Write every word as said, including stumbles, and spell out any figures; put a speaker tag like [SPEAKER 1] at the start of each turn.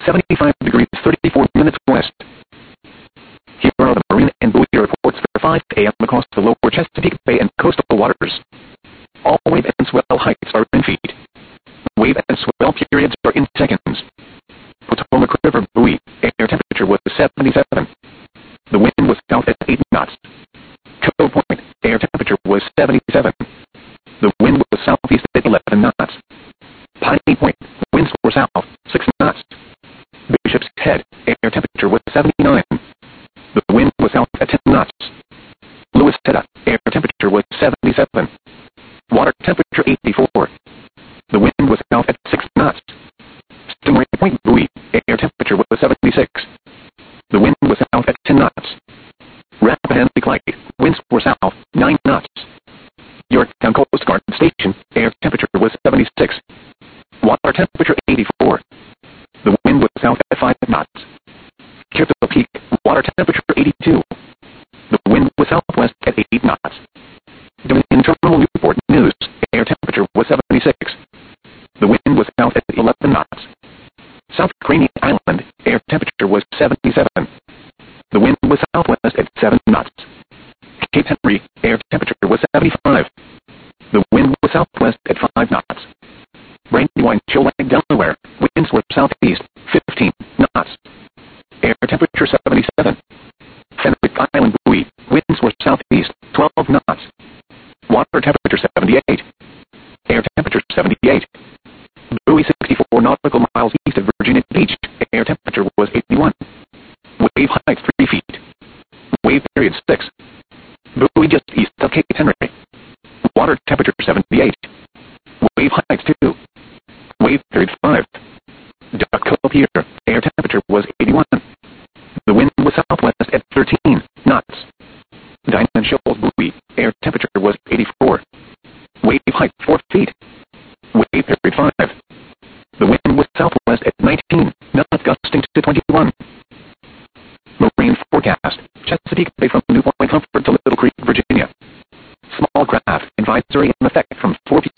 [SPEAKER 1] seventy-five degrees thirty-four minutes west. Here are the marine and buoy reports for five A M across the lower Chesapeake Bay and coastal waters. All wave and swell heights are in feet. Wave and swell periods are in seconds. Potomac River buoy, air temperature was seventy-seven. The wind was south at eight knots. Cove Point, air temperature was seventy-seven. The wind was southeast at eleven knots. Piney Point, winds were south, six knots. Bishop's Head, air temperature was seventy-nine. The wind was south at ten knots. Louis Hedda, air temperature was seventy-seven. Water temperature eighty-four. The wind was south at six knots. Stingray Point buoy, air temperature was seventy-six. The wind was south at ten knots. Rappahannock Light, winds were south, nine knots. Yorktown Coast Guard Station, air temperature was seventy-six. Water temperature eighty-four. The wind was south at five knots. Kearville Peak, water temperature eighty-two. The wind was southwest at eight knots. Dominion Terminal Newport News, air temperature was seventy-six. The wind was south at eleven knots. South Craney Island, air temperature was seventy-seven. The wind was southwest at seven knots. Cape Henry, air temperature was seventy-five. The wind was southwest at five knots. Brandywine Shoal Lake, Delaware, winds were southeast, fifteen knots. Air temperature seventy-seven. Fenwick Island buoy, winds were southeast, twelve knots. Water temperature seventy-eight. Air temperature seventy-eight. Buoy sixty-four nautical miles east of Virginia Beach, air temperature was eighty-one. Wave height three feet. Wave period six. Buoy just east of Cape Henry. Water temperature seventy-eight. Wave height two. Wave period five. Duck Cove Pier, air temperature was eighty-one. The wind was southwest at thirteen knots. Diamond Shoals buoy, air temperature was eighty-four. Wave height four feet. Wave period five. The wind was southwest at nineteen knots, gusting to twenty-one. Marine forecast. Chesapeake Bay from New Point Comfort to